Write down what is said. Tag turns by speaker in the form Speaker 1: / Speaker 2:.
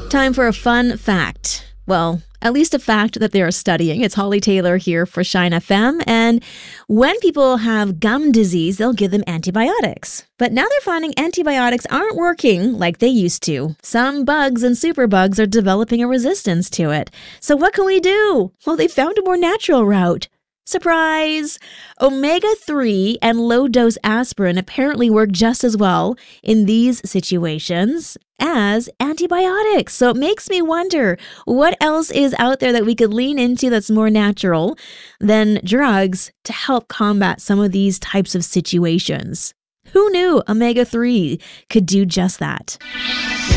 Speaker 1: Time for a fun fact. Well, at least a fact that they are studying. It's Holly Taylor here for Shine FM. And when people have gum disease, they'll give them antibiotics. But now they're finding antibiotics aren't working like they used to. Some bugs and superbugs are developing a resistance to it. So what can we do? Well, they found a more natural route. Surprise! Omega-3 and low-dose aspirin apparently work just as well in these situations as antibiotics. So it makes me wonder, what else is out there that we could lean into that's more natural than drugs to help combat some of these types of situations? Who knew omega-3 could do just that?